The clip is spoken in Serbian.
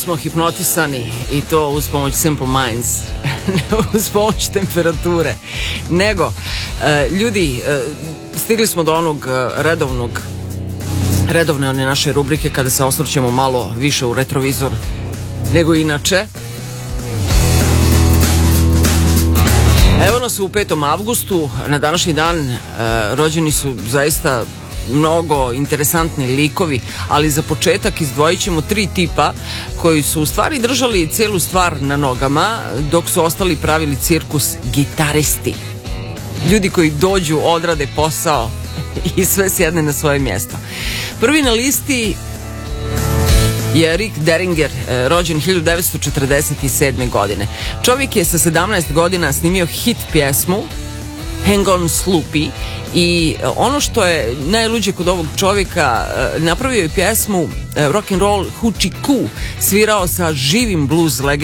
smo hipnotisani i to uz pomoć Simple Minds, ne uz pomoć temperature, nego ljudi, stigli smo do onog redovne one naše rubrike kada se osvrćemo malo više u retrovizor nego inače. Evo nas u 5. avgustu, na današnji dan rođeni su zaista mnogo interesantni likovi, ali za početak izdvojit ćemo 3 tipa koji su u stvari držali cijelu stvar na nogama, dok su ostali pravili cirkus gitaristi. Ljudi koji dođu, odrade posao i sve sjedne na svoje mjesto. Prvi na listi je Rick Derringer, rođen 1947. godine. Čovjek je sa 17 godina snimio hit pjesmu Hang on Sloopy i ono što je najluđe kod ovog čovjeka, napravio je pjesmu Rock and Roll Hoochie Coo, svirao sa živim blues legendom